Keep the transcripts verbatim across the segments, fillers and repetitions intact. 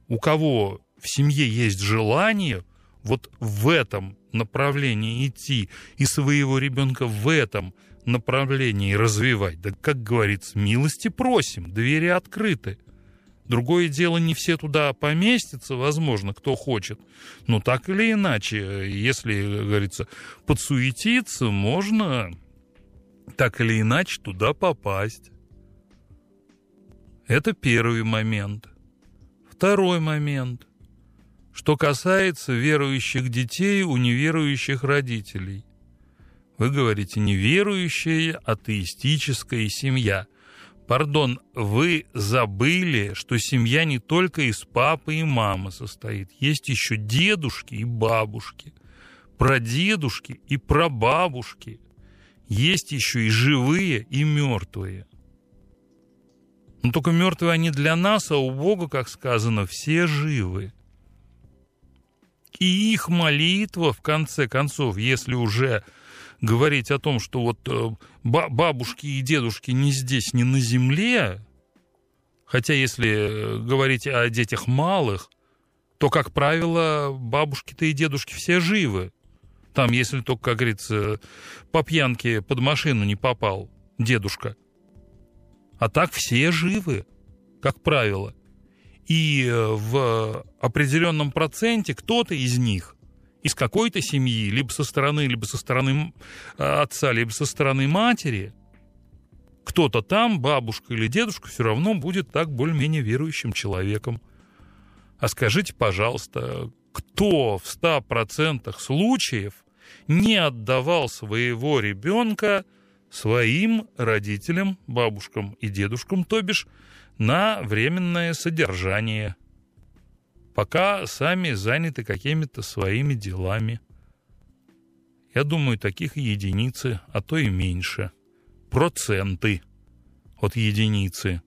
у кого в семье есть желание вот в этом направлении идти и своего ребенка в этом направлении развивать, да, как говорится, милости просим, двери открыты. Другое дело, не все туда поместятся, возможно, кто хочет. Но так или иначе, если, как говорится, подсуетиться, можно так или иначе туда попасть. Это первый момент. Второй момент. Что касается верующих детей у неверующих родителей. Вы говорите, неверующая атеистическая семья. Пардон, вы забыли, что семья не только из папы и мамы состоит. Есть еще дедушки и бабушки, прадедушки и прабабушки. Есть еще и живые, и мертвые. Но только мертвые они для нас, а у Бога, как сказано, все живы. И их молитва, в конце концов, если уже говорить о том, что вот бабушки и дедушки не здесь, не на земле, хотя если говорить о детях малых, то, как правило, бабушки-то и дедушки все живы. Там, если только, как говорится, по пьянке под машину не попал дедушка. А так все живы, как правило. И в определенном проценте кто-то из них, из какой-то семьи, либо со стороны, либо со стороны отца, либо со стороны матери, кто-то там, бабушка или дедушка, все равно будет так более-менее верующим человеком. А скажите, пожалуйста, кто в ста процентах случаев не отдавал своего ребенка своим родителям, бабушкам и дедушкам, то бишь, на временное содержание, пока сами заняты какими-то своими делами? Я думаю, таких единицы, а то и меньше. Проценты от единицы.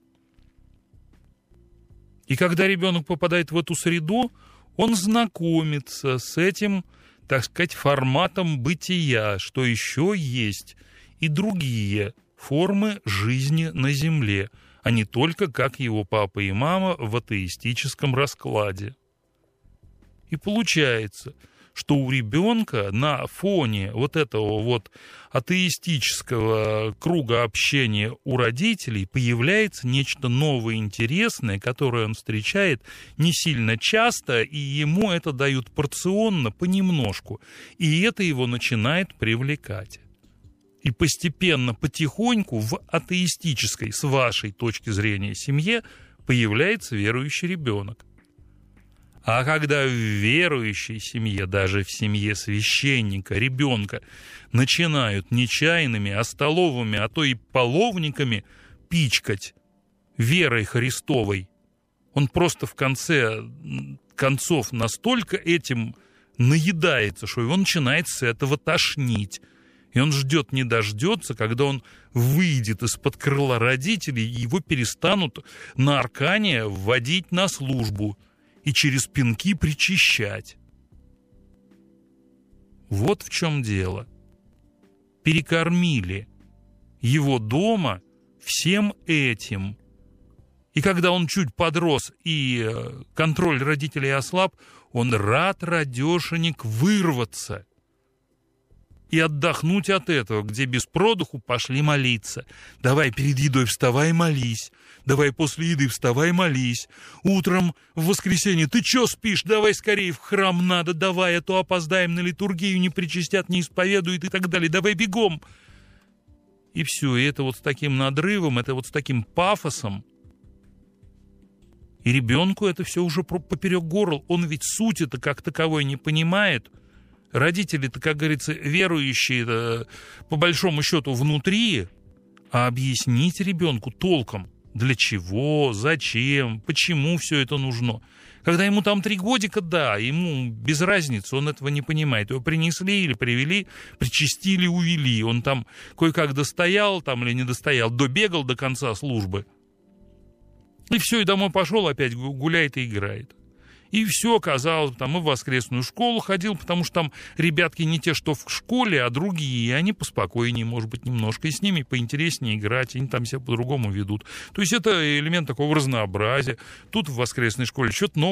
И когда ребенок попадает в эту среду, он знакомится с этим, так сказать, форматом бытия, что еще есть и другие формы жизни на земле, а не только как его папа и мама в атеистическом раскладе. И получается, что у ребенка на фоне вот этого вот атеистического круга общения у родителей появляется нечто новое, интересное, которое он встречает не сильно часто, и ему это дают порционно, понемножку, и это его начинает привлекать. И постепенно, потихоньку в атеистической, с вашей точки зрения, семье появляется верующий ребенок. А когда в верующей семье, даже в семье священника, ребенка начинают нечаянными, а столовыми, а то и половниками пичкать верой Христовой, он просто в конце концов настолько этим наедается, что его начинает с этого тошнить. И он ждет, не дождется, когда он выйдет из-под крыла родителей, и его перестанут на аркане вводить на службу и через пинки причащать. Вот в чем дело. Перекормили его дома всем этим. И когда он чуть подрос и контроль родителей ослаб, он рад, радешенек, вырваться и отдохнуть от этого, где без продуху пошли молиться. Давай перед едой вставай, молись. Давай после еды вставай, молись. Утром в воскресенье ты чё спишь? Давай скорее в храм надо, давай, а то опоздаем на литургию, не причастят, не исповедуют и так далее. Давай бегом. И все, и это вот с таким надрывом, это вот с таким пафосом. И ребенку это все уже поперек горла. Он ведь сути-то как таковой не понимает. Родители-то, как говорится, верующие по большому счету внутри, а объяснить ребенку толком, для чего, зачем, почему все это нужно. Когда ему там три годика, да, ему без разницы, он этого не понимает. Его принесли или привели, причастили, увели. Он там кое-как достоял там или не достоял, добегал до конца службы. И все, и домой пошел, опять гуляет и играет. И все, казалось, там и в воскресную школу ходил, потому что там ребятки не те, что в школе, а другие, и они поспокойнее, может быть, немножко, и с ними поинтереснее играть, они там себя по-другому ведут. То есть это элемент такого разнообразия. Тут в воскресной школе что-то новое